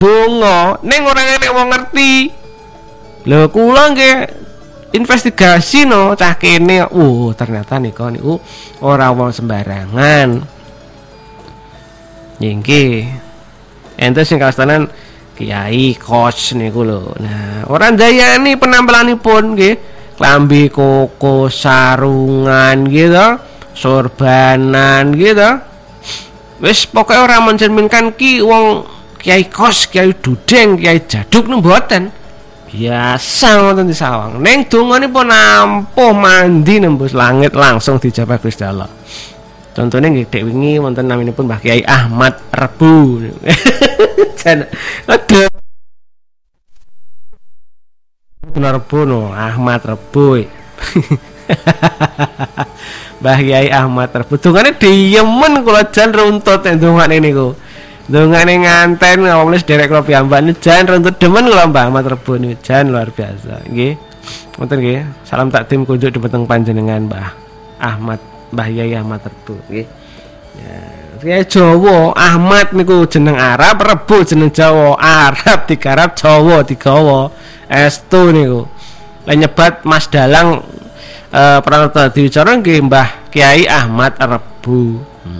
donga ning ora enek wong ngerti. Lho kula nggih investigasi no cah kene. Ternyata niku ora wong sembarangan. Nggih. Ente sing kastanan kiai kos niku lho. Nah, ora ndayani penampilanipun nggih. Klambi koko, sarungan gitu, sorbanan gitu. Wis pokoke ora mencerminkan ki wong kiai kos, kiai dudeng, kiai jaduk nu mboten. Biasa ngoten di sawang. Ning donganipun ampuh mandi nembus langit langsung dijabah Gusti Allah. Contohnya nggih dek wingi wonten naminipun Mbah Kiai Ahmad Rebu. Jan aduh. Rebu no, Ahmad Rebu. Mbah Kiai Ahmad Rebu. Dongane diyemen kula jan runtut nek dongane niku. Dongane nganten ngomong sederek kula piyambak jan runtut demen kula Mbah Ahmad Rebu niku jan luar biasa. Nggih. Wonten nggih. Salam takdim kunjuk dhumateng panjenengan Mbah Ahmad Mbah Yai Ahmad Rebu nggih. Ya, kiai Jawa Ahmad niku jeneng Arab, Rebu jeneng Jawa. Arab digarap, Jawa digawa. Estu niku. Lah nyebat Mas Dalang pranata diwicara nggih Mbah Kiai Ahmad Rebu.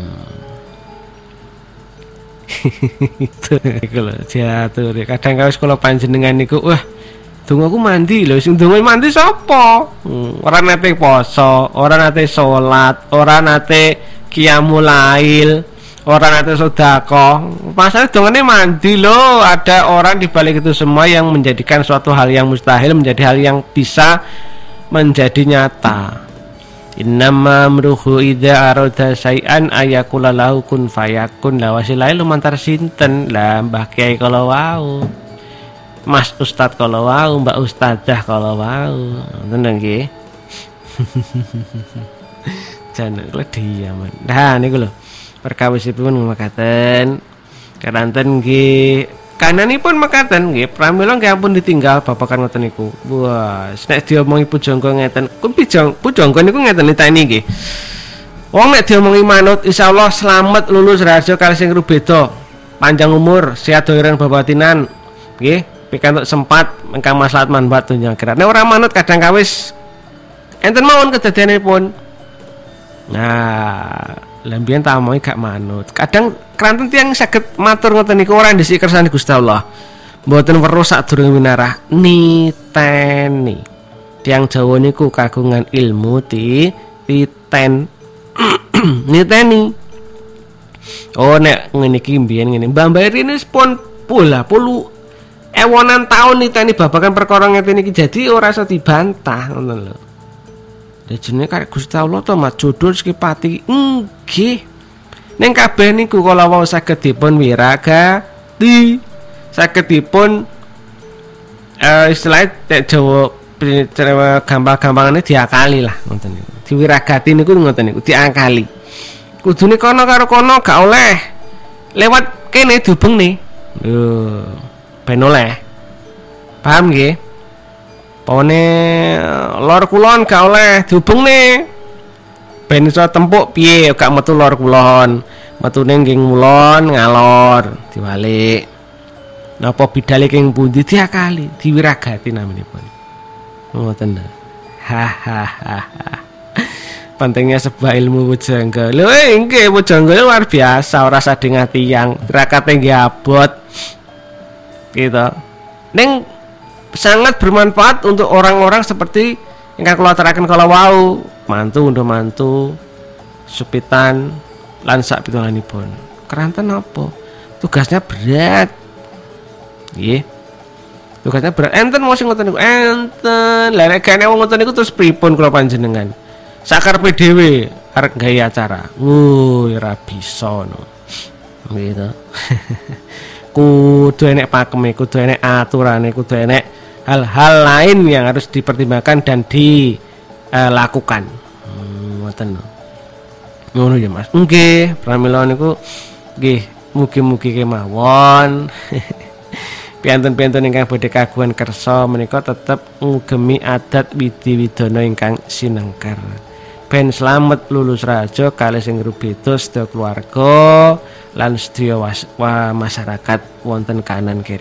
Itu niku lho, diatur. Kadang kawis kula panjenengan niku, wah dongaku mandi lho, sing donga mandi sapa? Ora nate poso, ora nate salat, ora nate qiyamul lail, ora nate sedekah. Pasane dongane mandi lho. Ada orang di balik itu semua yang menjadikan suatu hal yang mustahil menjadi hal yang bisa menjadi nyata. Innama amruhu idza arada syai'an ayakula lahu kun fayakun. La wasilai lumantar sinten? Lah Mbah Kiai kala wau. Mas Ustad kalau wau, Mbak Ustadzah kalau wau. Ngoten nggih. Jan kula diaman. Nah niku lho. Perkawisipun mekaten. Keranten nggih. Kananipun mekaten nggih. Pramila nggih ampun ditinggal babakan ngoten niku. Wah, nek diomongi pujangga ngeten, pujangga niku ngeten nitani nggih. Wong nek diomongi manut insyaallah slamet lulus rahasia kali sing rubeda. Panjang umur, sehat doiran babatinan. Nggih. Pikantuk sempat engkang maslahat manfaat dunya akhirat. Nek ora manut kadang kawis enten mawon kedadianipun. Nah, lembian tamohi gak manut. Kadang keranten tiyang saged matur ngoten niku ora ndhisik kersane Gusti Allah. Mboten weruh sadurunge winarah niteni. Tiyang Jawa niku kagungan ilmu titen. Niteni. Oh nek ngene iki mbiyen ngene. Mbah Rini pun puluh ewonan tahun niteni babakan perkara ngeten iki jadi ora iso dibantah ngoten lho. Lah jenenge karek Gusti Allah to mat jodoh rezeki pati nggih. Ning kabeh niku kala wau saged dipun wiragati, saged dipun istilah tek Jawa gampang-gampangane diakali lah ngoten niku. Diwiragati niku ngoten niku diakali. Kudune kono karo kono gak oleh. Lewat kene dihubungne. Lho ben oleh. Paham nggih? Pone lor kulon gak oleh dihubungne. Ben iso tempuk piye gak metu lor kulon. Metune nggih ngulon ngalor diwalik. Napa bidale king pundi diakali, diwiragati naminipun. Ngoten lho. Pentingnya sebuah ilmu pujangga. Lho nggih pujangga luar biasa, ora sadeng tiyang. Tirakate nggih abot. Gitu. Ning sangat bermanfaat untuk orang-orang seperti ingkang kula aturaken kala wau, mantu, supitan lan sak pitulanipun. Keranten apa? Tugasnya berat. Nggih. Tugasnya berat. Enten mau sing ngoten niku, enten. Lah nek gane wong ngoten niku terus pripun kula panjenengan? Sakarepe dhewe arep gawe acara. Ora bisa no. Gitu. Kudu enek pakeme, kudu enek aturane, kudu enek hal-hal lain yang harus dipertimbangkan dan dilakukan. Ngoten lho. Ngono ya Mas. Nggih, pramila niku nggih mugi-mugi kemawon. Piantun-piantun ingkang badhe kagungan kersa menika tetep ngugemi adat widi-widana ingkang sinengker. ben slamet lulus raja kalih sing rubeda sedaya keluarga lan sedaya masyarakat wonten kanan kiri.